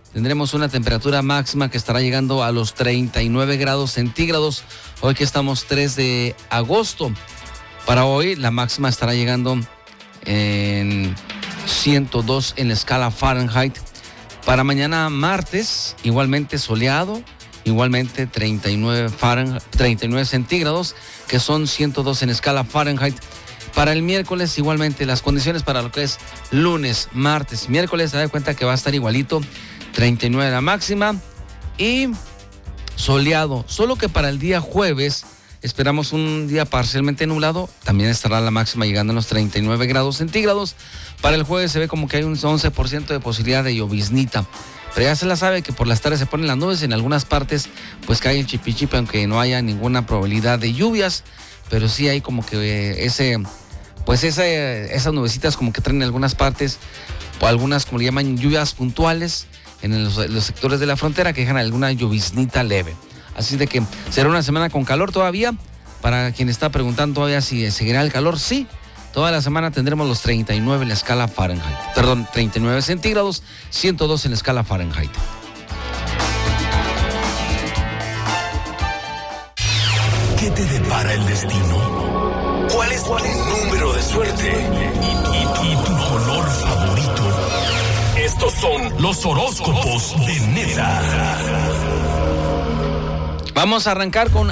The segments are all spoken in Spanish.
tendremos una temperatura máxima que estará llegando a los 39 grados centígrados. Hoy que estamos 3 de agosto. Para hoy la máxima estará llegando en 102 en la escala Fahrenheit. Para mañana martes, igualmente soleado, igualmente 39 centígrados, que son 102 en escala Fahrenheit. Para el miércoles, igualmente, las condiciones para lo que es lunes, martes, miércoles, se da cuenta que va a estar igualito, 39 la máxima y soleado. Solo que para el día jueves esperamos un día parcialmente nublado, también estará la máxima llegando a los 39 grados centígrados. Para el jueves se ve como que hay un 11% de posibilidad de lloviznita. Pero ya se la sabe que por las tardes se ponen las nubes, en algunas partes pues cae el chipichipe, aunque no haya ninguna probabilidad de lluvias, pero sí hay como que esas nubecitas como que traen en algunas partes, o algunas como le llaman lluvias puntuales en los sectores de la frontera que dejan alguna lloviznita leve. Así de que será una semana con calor todavía. Para quien está preguntando todavía si seguirá el calor, sí. Toda la semana tendremos los 39 en la escala Fahrenheit. 39 centígrados, 102 en la escala Fahrenheit. ¿Qué te depara el destino? ¿Cuál es tu número de suerte? ¿Y tu color favorito? Estos son los horóscopos de Neta. Vamos a arrancar con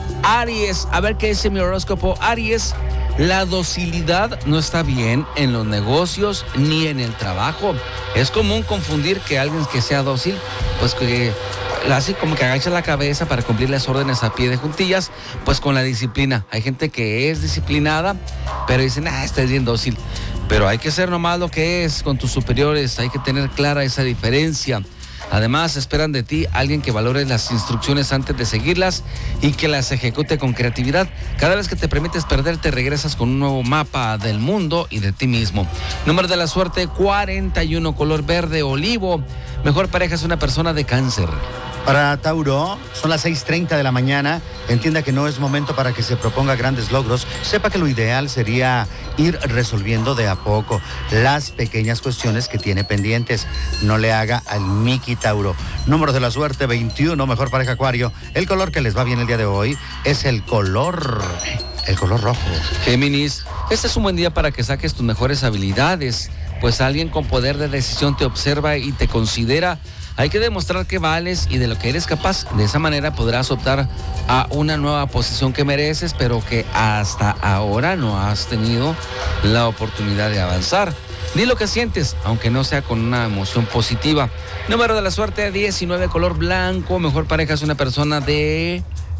Aries. A ver qué dice mi horóscopo. Aries, la docilidad no está bien en los negocios ni en el trabajo. Es común confundir que alguien que sea dócil, pues que así como que agacha la cabeza para cumplir las órdenes a pie de juntillas, pues con la disciplina. Hay gente que es disciplinada, pero dicen, está bien dócil. Pero hay que ser nomás lo que es con tus superiores, hay que tener clara esa diferencia. Además, esperan de ti alguien que valore las instrucciones antes de seguirlas y que las ejecute con creatividad. Cada vez que te permites perder, te regresas con un nuevo mapa del mundo y de ti mismo. Número de la suerte, 41, color verde olivo. Mejor pareja es una persona de Cáncer. Para Tauro, son las 6:30 de la mañana. Entienda que no es momento para que se proponga grandes logros. Sepa que lo ideal sería ir resolviendo de a poco las pequeñas cuestiones que tiene pendientes. No le haga al Mickey, Tauro. Número de la suerte, 21, mejor pareja Acuario. El color que les va bien el día de hoy es el color rojo. Géminis, este es un buen día para que saques tus mejores habilidades, pues alguien con poder de decisión te observa y te considera. Hay que demostrar que vales y de lo que eres capaz. De esa manera podrás optar a una nueva posición que mereces, pero que hasta ahora no has tenido la oportunidad de avanzar. Di lo que sientes, aunque no sea con una emoción positiva. Número de la suerte, 19, color blanco. Mejor pareja es una persona de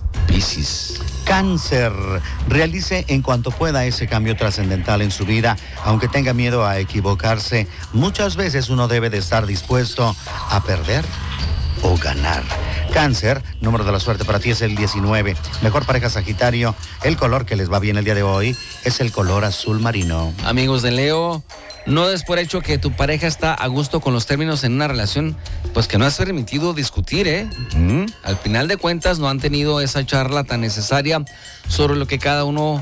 Piscis. Cáncer, realice en cuanto pueda ese cambio trascendental en su vida, aunque tenga miedo a equivocarse. Muchas veces uno debe de estar dispuesto a perder o ganar. Cáncer, número de la suerte para ti es el 19. Mejor pareja Sagitario, el color que les va bien el día de hoy es el color azul marino. Amigos de Leo, no des por hecho que tu pareja está a gusto con los términos en una relación, pues que no has permitido discutir, Al final de cuentas no han tenido esa charla tan necesaria sobre lo que cada uno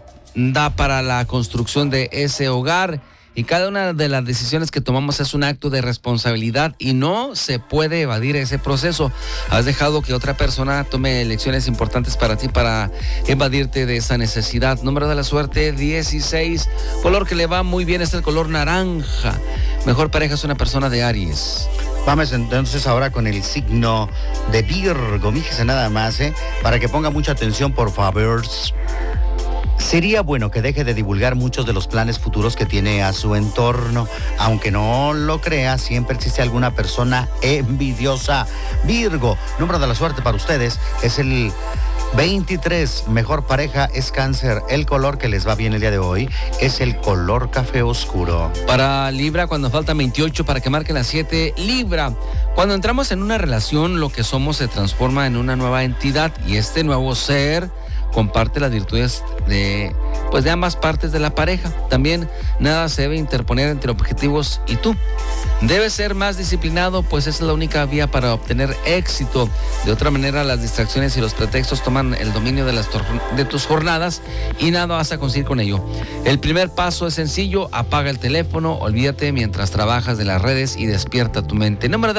da para la construcción de ese hogar. Y cada una de las decisiones que tomamos es un acto de responsabilidad y no se puede evadir ese proceso. Has dejado que otra persona tome elecciones importantes para ti para evadirte de esa necesidad. Número de la suerte, 16. Color que le va muy bien es el color naranja. Mejor pareja es una persona de Aries. Vamos entonces ahora con el signo de Virgo. Fíjese nada más, para que ponga mucha atención, por favor. Sería bueno que deje de divulgar muchos de los planes futuros que tiene a su entorno. Aunque no lo crea, siempre existe alguna persona envidiosa. Virgo, número de la suerte para ustedes es el 23. Mejor pareja es Cáncer. El color que les va bien el día de hoy es el color café oscuro. Para Libra, cuando falta 28 para que marque las 7. Libra, cuando entramos en una relación, lo que somos se transforma en una nueva entidad y este nuevo ser comparte las virtudes de ambas partes de la pareja. También nada se debe interponer entre objetivos y tú. Debes ser más disciplinado, pues esa es la única vía para obtener éxito. De otra manera, las distracciones y los pretextos toman el dominio de tus jornadas y nada vas a conseguir con ello. El primer paso es sencillo: apaga el teléfono, olvídate mientras trabajas de las redes y despierta tu mente. Número de